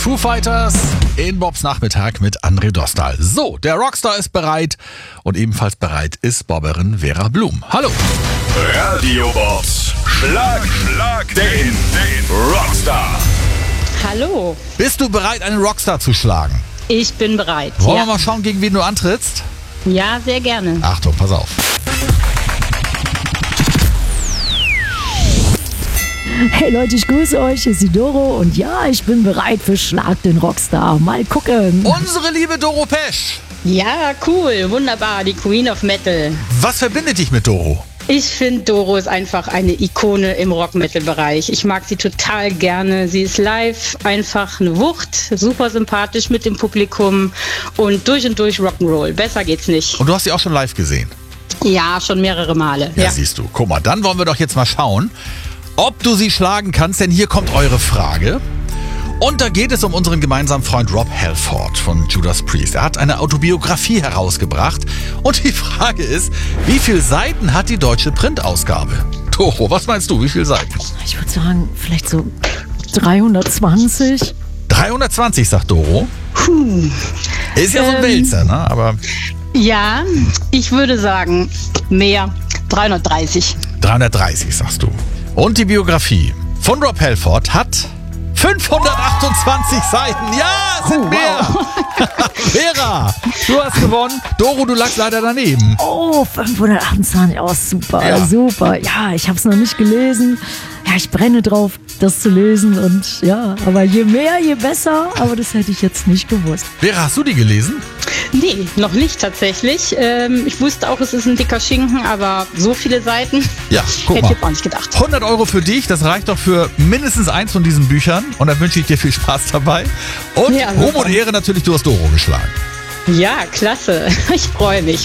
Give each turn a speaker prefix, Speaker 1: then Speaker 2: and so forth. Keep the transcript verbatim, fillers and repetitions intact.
Speaker 1: Foo Fighters in Bobs Nachmittag mit André Dostal. So, der Rockstar ist bereit und ebenfalls bereit ist Bobberin Vera Blum. Hallo.
Speaker 2: Radio Bobs. Schlag, Schlag den, den Rockstar.
Speaker 3: Hallo.
Speaker 1: Bist du bereit, einen Rockstar zu schlagen?
Speaker 3: Ich bin bereit.
Speaker 1: Wollen
Speaker 3: ja.
Speaker 1: wir mal schauen, gegen wen du antrittst?
Speaker 3: Ja, sehr gerne.
Speaker 1: Achtung, pass auf.
Speaker 4: Hey Leute, ich grüße euch, hier ist die Doro und ja, ich bin bereit für Schlag den Rockstar. Mal gucken.
Speaker 1: Unsere liebe Doro Pesch.
Speaker 3: Ja, cool, wunderbar, die Queen of Metal.
Speaker 1: Was verbindet dich mit Doro?
Speaker 3: Ich finde, Doro ist einfach eine Ikone im Rock-Metal-Bereich. Ich mag sie total gerne. Sie ist live einfach eine Wucht, super sympathisch mit dem Publikum und durch und durch Rock'n'Roll. Besser geht's nicht.
Speaker 1: Und du hast sie auch schon live gesehen?
Speaker 3: Ja, schon mehrere Male.
Speaker 1: Ja,
Speaker 3: Ja,
Speaker 1: siehst du. Guck mal, dann wollen wir doch jetzt mal schauen, ob du sie schlagen kannst, denn hier kommt eure Frage. Und da geht es um unseren gemeinsamen Freund Rob Halford von Judas Priest. Er hat eine Autobiografie herausgebracht und die Frage ist, wie viele Seiten hat die deutsche Printausgabe? Doro, was meinst du, wie viele Seiten?
Speaker 4: Ich würde sagen, vielleicht so dreihundertzwanzig.
Speaker 1: dreihundertzwanzig, sagt Doro.
Speaker 3: Puh.
Speaker 1: Ist ja so ein
Speaker 3: Ähm.
Speaker 1: Wälzer, ne? Aber
Speaker 3: Ja, ich würde sagen, mehr, dreihundertdreißig.
Speaker 1: dreihundertdreißig, sagst du. Und die Biografie von Rob Halford hat fünfhundertachtundzwanzig Seiten. Ja, es sind
Speaker 4: Oh,
Speaker 1: mehr. Vera, du hast gewonnen. Doro, du lagst leider daneben.
Speaker 4: Oh, fünfhundertachtundzwanzig, oh super,
Speaker 1: Ja.
Speaker 4: super. Ja, ich habe es noch nicht gelesen. Ja, ich brenne drauf, das zu lesen und ja, aber je mehr, je besser. Aber das hätte ich jetzt nicht gewusst.
Speaker 1: Vera, hast du die gelesen?
Speaker 3: Nee, noch nicht tatsächlich. Ähm, ich wusste auch, es ist ein dicker Schinken, aber so viele Seiten
Speaker 1: Ja, guck
Speaker 3: hätte
Speaker 1: mal.
Speaker 3: ich jetzt auch nicht gedacht.
Speaker 1: hundert Euro für dich, das reicht doch für mindestens eins von diesen Büchern. Und dann wünsche ich dir viel Spaß dabei. Und
Speaker 3: Ja,
Speaker 1: Ruhm
Speaker 3: super.
Speaker 1: und Ehre natürlich, du hast Doro geschlagen.
Speaker 3: Ja, klasse. Ich freue mich.